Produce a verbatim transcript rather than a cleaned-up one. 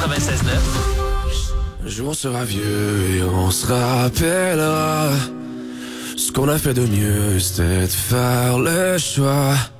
quatre-vingt-seize neuf. Un jour on sera vieux et on se rappellera. Ce qu'on a fait de mieux, c'était de faire le choix